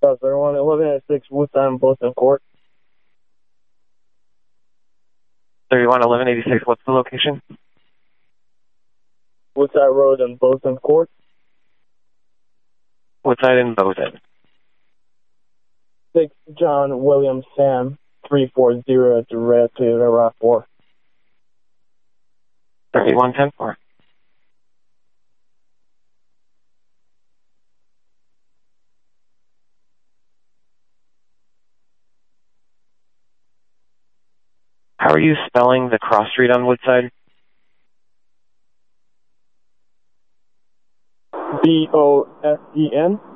Everyone, 1186 Woodside and Boson Court. 31 1186, what's the location? Woodside Road and Boson Court. Woodside and Boson. 6 John William Sam 340 at the red Toyota RAV4. 3110-4. How are you spelling the cross street on Woodside? BOSEN.